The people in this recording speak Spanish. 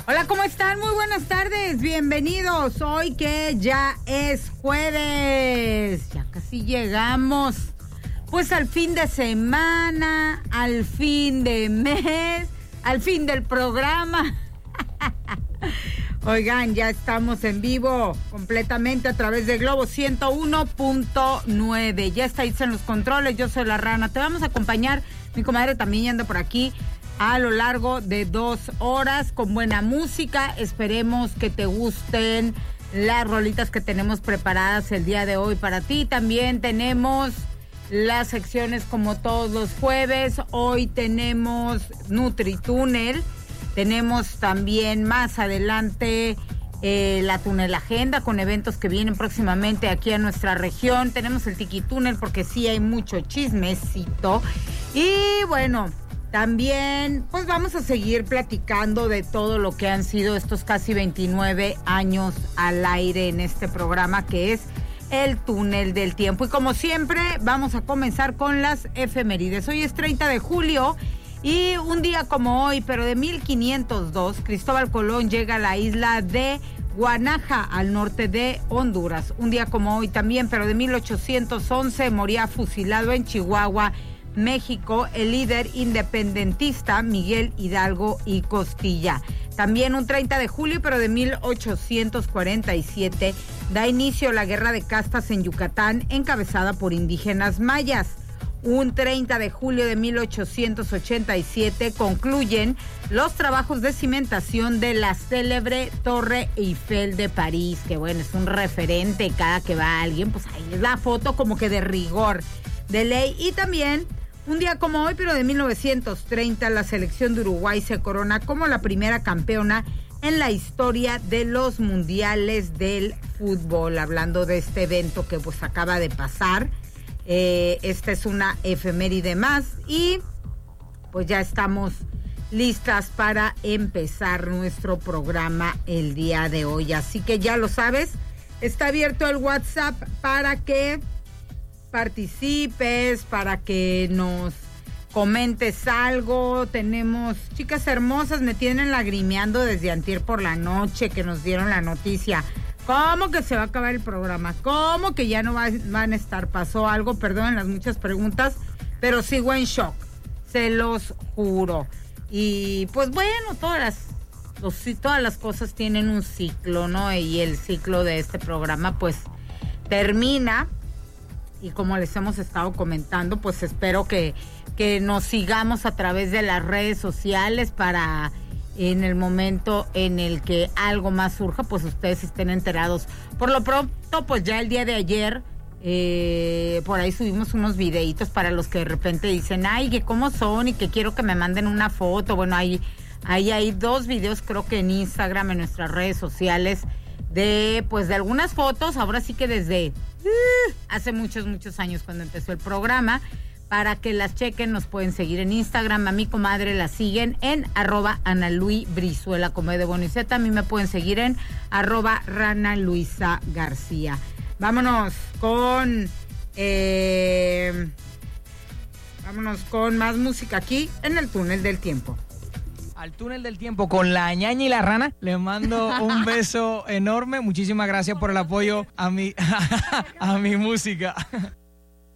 Hola, ¿cómo están? Muy buenas tardes, bienvenidos. Hoy que ya es jueves, ya casi llegamos, pues al fin de semana, al fin de mes, al fin del programa. Oigan, ya estamos en vivo completamente a través de Globo 101.9. Ya estáis en los controles, yo soy la Rana. Te vamos a acompañar, mi comadre también anda por aquí, a lo largo de 2 horas con buena música. Esperemos que te gusten las rolitas que tenemos preparadas el día de hoy para ti. También tenemos las secciones como todos los jueves. Hoy tenemos NutriTúnel. Tenemos también más adelante la Túnel Agenda con eventos que vienen próximamente aquí a nuestra región. Tenemos el TiquiTúnel porque sí hay mucho chismecito. Y bueno, también pues vamos a seguir platicando de todo lo que han sido estos casi 29 años al aire en este programa que es El Túnel del Tiempo. Y como siempre vamos a comenzar con las efemérides. Hoy es 30 de julio y un día como hoy, pero de 1502, Cristóbal Colón llega a la isla de Guanaja, al norte de Honduras. Un día como hoy también, pero de 1811, moría fusilado en Chihuahua, México, el líder independentista Miguel Hidalgo y Costilla. También un 30 de julio, pero de 1847, da inicio la Guerra de Castas en Yucatán, encabezada por indígenas mayas. Un 30 de julio de 1887 concluyen los trabajos de cimentación de la célebre Torre Eiffel de París, que bueno, es un referente cada que va alguien, pues ahí es la foto como que de rigor, de ley. Y también un día como hoy, pero de 1930, la selección de Uruguay se corona como la primera campeona en la historia de los mundiales del fútbol. Hablando de este evento que pues acaba de pasar, esta es una efeméride más y pues ya estamos listas para empezar nuestro programa el día de hoy. Así que ya lo sabes, está abierto el WhatsApp para que participes, para que nos comentes algo. Tenemos chicas hermosas, me tienen lagrimeando desde antier por la noche que nos dieron la noticia. ¿Cómo que se va a acabar el programa? ¿Cómo que ya no van a estar? ¿Pasó algo? Perdonen las muchas preguntas, pero sigo en shock, se los juro. Y pues bueno, todas las cosas tienen un ciclo, ¿no? Y el ciclo de este programa pues termina. Y como les hemos estado comentando, pues espero que nos sigamos a través de las redes sociales para en el momento en el que algo más surja, pues ustedes estén enterados. Por lo pronto, pues ya el día de ayer, por ahí subimos unos videitos para los que de repente dicen, ay, que cómo son y que quiero que me manden una foto. Bueno, ahí hay 2 videos, creo que en Instagram, en nuestras redes sociales, de algunas fotos, ahora sí que desde hace muchos años cuando empezó el programa, para que las chequen. Nos pueden seguir en Instagram, a mi comadre la siguen en @AnaLuiBrizuela, como de Boniceta. A mí me pueden seguir en @RanaLuisaGarcía. Vámonos con más música aquí en el Túnel del Tiempo. Al Túnel del Tiempo con la ñaña y la Rana. Les mando un beso enorme. Muchísimas gracias por el apoyo a mi música.